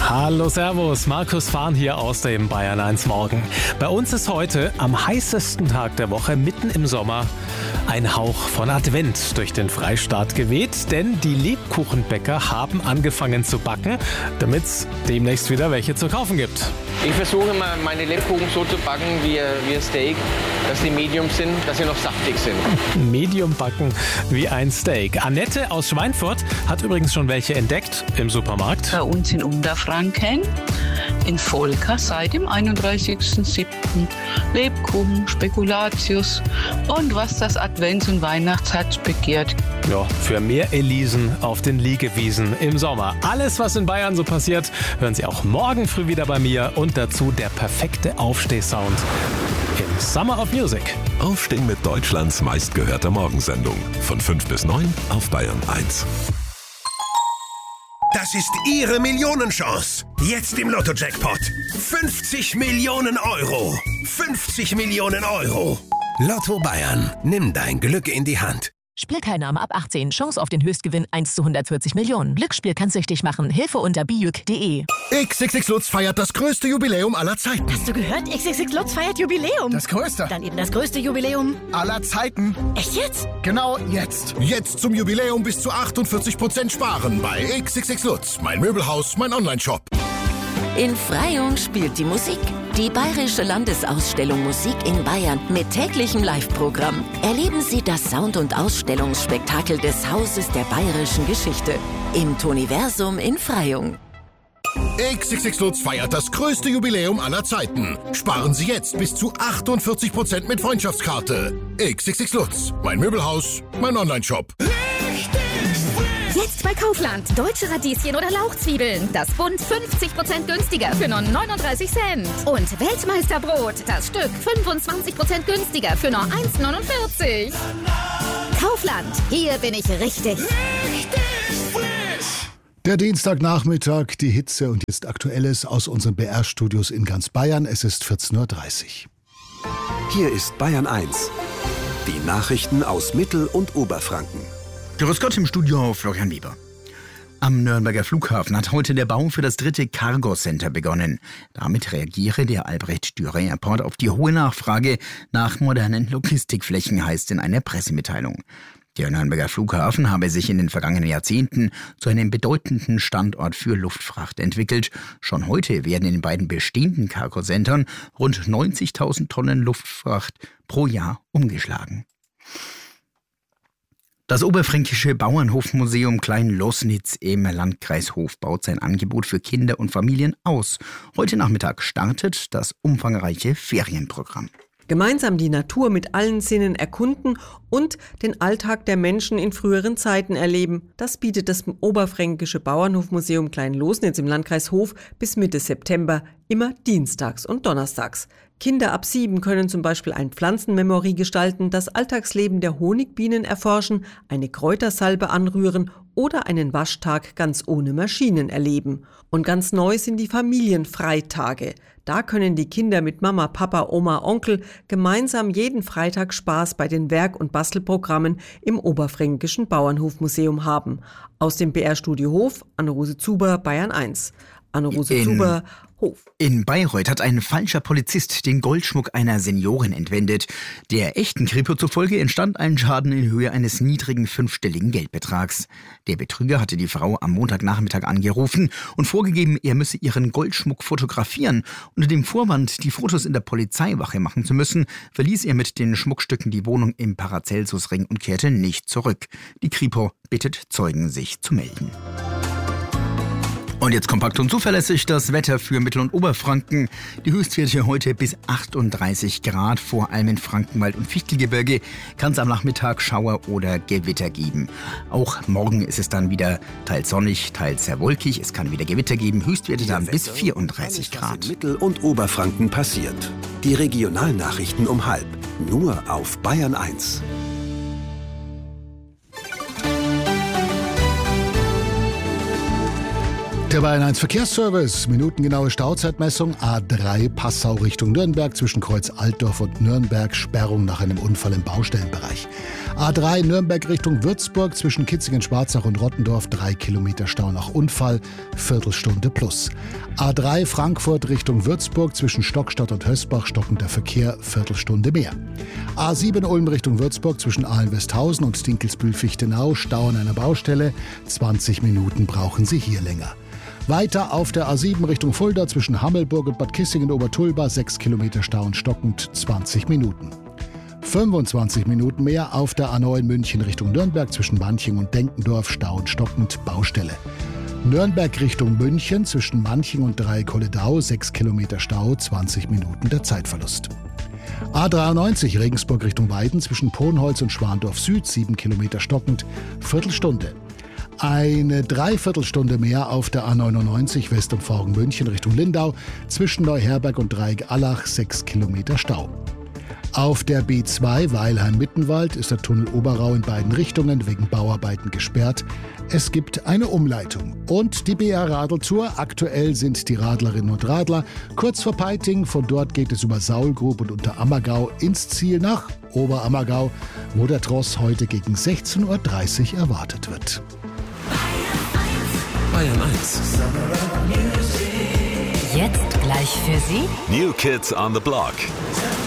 Hallo, servus, Markus Fahn hier aus dem Bayern 1 Morgen. Bei uns ist heute am heißesten Tag der Woche, mitten im Sommer, ein Hauch von Advent durch den Freistaat geweht, denn die Lebkuchenbäcker haben angefangen zu backen, damit es demnächst wieder welche zu kaufen gibt. Ich versuche immer, meine Lebkuchen so zu backen wie ein Steak, dass die medium sind, dass sie noch saftig sind. Medium backen wie ein Steak. Annette aus Schweinfurt hat übrigens schon welche entdeckt im Supermarkt. Bei uns in Unterfranken, in Volker, seit dem 31.07. Lebkuchen, Spekulatius und was das Advents- und Weihnachtsherz begehrt. Ja, für mehr Elisen auf den Liegewiesen im Sommer. Alles, was in Bayern so passiert, hören Sie auch morgen früh wieder bei mir und dazu der perfekte Aufstehsound im Summer of Music. Aufstehen mit Deutschlands meistgehörter Morgensendung. Von 5 bis 9 auf Bayern 1. Das ist Ihre Millionenchance. Jetzt im Lotto-Jackpot. 50 Millionen Euro. 50 Millionen Euro. Lotto Bayern. Nimm dein Glück in die Hand. Spielteilnahme ab 18. Chance auf den Höchstgewinn 1 zu 140 Millionen. Glücksspiel kann süchtig machen. Hilfe unter bijuk.de. XXX Lutz feiert das größte Jubiläum aller Zeiten. Hast du gehört? XXX Lutz feiert Jubiläum. Das größte. Dann eben das größte Jubiläum aller Zeiten. Echt jetzt? Genau jetzt. Jetzt zum Jubiläum bis zu 48% sparen bei XXX Lutz. Mein Möbelhaus, mein Onlineshop. In Freyung spielt die Musik. Die Bayerische Landesausstellung Musik in Bayern mit täglichem Live-Programm. Erleben Sie das Sound- und Ausstellungsspektakel des Hauses der bayerischen Geschichte im Toniversum in Freyung. XXX Lutz feiert das größte Jubiläum aller Zeiten. Sparen Sie jetzt bis zu 48% mit Freundschaftskarte. XXX Lutz. Mein Möbelhaus, mein Onlineshop. Jetzt bei Kaufland. Deutsche Radieschen oder Lauchzwiebeln. Das Bund 50% günstiger für nur 39 Cent. Und Weltmeisterbrot. Das Stück 25% günstiger für nur 1,49. Kaufland. Hier bin ich richtig. Der Dienstagnachmittag, die Hitze und jetzt Aktuelles aus unseren BR-Studios in ganz Bayern. Es ist 14.30 Uhr. Hier ist Bayern 1. Die Nachrichten aus Mittel- und Oberfranken. Grüß Gott im Studio, Florian Weber. Am Nürnberger Flughafen hat heute der Bau für das 3. Cargo Center begonnen. Damit reagiere der Albrecht-Dürer Airport auf die hohe Nachfrage nach modernen Logistikflächen, heißt in einer Pressemitteilung. Der Nürnberger Flughafen habe sich in den vergangenen Jahrzehnten zu einem bedeutenden Standort für Luftfracht entwickelt. Schon heute werden in den beiden bestehenden Cargo-Centern rund 90.000 Tonnen Luftfracht pro Jahr umgeschlagen. Das Oberfränkische Bauernhofmuseum Klein-Losnitz im Landkreis Hof baut sein Angebot für Kinder und Familien aus. Heute Nachmittag startet das umfangreiche Ferienprogramm. Gemeinsam die Natur mit allen Sinnen erkunden und den Alltag der Menschen in früheren Zeiten erleben. Das bietet das Oberfränkische Bauernhofmuseum Klein-Losnitz im Landkreis Hof bis Mitte September, immer dienstags und donnerstags. Kinder ab 7 können zum Beispiel ein Pflanzenmemory gestalten, das Alltagsleben der Honigbienen erforschen, eine Kräutersalbe anrühren oder einen Waschtag ganz ohne Maschinen erleben. Und ganz neu sind die Familienfreitage. Da können die Kinder mit Mama, Papa, Oma, Onkel gemeinsam jeden Freitag Spaß bei den Werk- und Bastelprogrammen im Oberfränkischen Bauernhofmuseum haben. Aus dem BR-Studio Hof, Anne-Rose Zuber, Bayern 1. Anne-Rose Zuber, Hof. In Bayreuth hat ein falscher Polizist den Goldschmuck einer Seniorin entwendet. Der echten Kripo zufolge entstand ein Schaden in Höhe eines niedrigen 5-stelligen Geldbetrags. Der Betrüger hatte die Frau am Montagnachmittag angerufen und vorgegeben, er müsse ihren Goldschmuck fotografieren. Unter dem Vorwand, die Fotos in der Polizeiwache machen zu müssen, verließ er mit den Schmuckstücken die Wohnung im Paracelsusring und kehrte nicht zurück. Die Kripo bittet Zeugen, sich zu melden. Und jetzt kompakt und zuverlässig das Wetter für Mittel- und Oberfranken. Die Höchstwerte heute bis 38 Grad, vor allem in Frankenwald und Fichtelgebirge. Kann es am Nachmittag Schauer oder Gewitter geben. Auch morgen ist es dann wieder teils sonnig, teils sehr wolkig. Es kann wieder Gewitter geben, Höchstwerte dann bis 34 Grad. Was in Mittel- und Oberfranken passiert. Die Regionalnachrichten um 12:30. Nur auf Bayern 1. Der Bayern 1 Verkehrsservice, minutengenaue Stauzeitmessung, A3 Passau Richtung Nürnberg zwischen Kreuz Altdorf und Nürnberg, Sperrung nach einem Unfall im Baustellenbereich. A3 Nürnberg Richtung Würzburg zwischen Kitzingen-Schwarzach und Rottendorf, 3 Kilometer Stau nach Unfall, Viertelstunde plus. A3 Frankfurt Richtung Würzburg zwischen Stockstadt und Hösbach, stockender Verkehr, Viertelstunde mehr. A7 Ulm Richtung Würzburg zwischen Aalen-Westhausen und Dinkelsbühl-Fichtenau, Stau an einer Baustelle, 20 Minuten brauchen Sie hier länger. Weiter auf der A7 Richtung Fulda zwischen Hammelburg und Bad Kissingen-Obertulba, 6 Kilometer Stau und stockend, 20 Minuten. 25 Minuten mehr auf der A9 München Richtung Nürnberg zwischen Manching und Denkendorf, Stau und stockend, Baustelle. Nürnberg Richtung München zwischen Manching und Dreieck-Holledau, 6 Kilometer Stau, 20 Minuten der Zeitverlust. A93 Regensburg Richtung Weiden zwischen Ponholz und Schwandorf Süd, 7 Kilometer stockend, Viertelstunde. Eine Dreiviertelstunde mehr auf der A99 West- und Forgen München Richtung Lindau zwischen Neuherberg und Dreieck-Allach, 6 Kilometer Stau. Auf der B2 Weilheim-Mittenwald ist der Tunnel Oberrau in beiden Richtungen wegen Bauarbeiten gesperrt. Es gibt eine Umleitung. Und die BR Radeltour. Aktuell sind die Radlerinnen und Radler kurz vor Peiting. Von dort geht es über Saulgrub und Unterammergau ins Ziel nach Oberammergau, wo der Tross heute gegen 16:30 Uhr erwartet wird. Bayern 1. Jetzt gleich für Sie New Kids on the Block.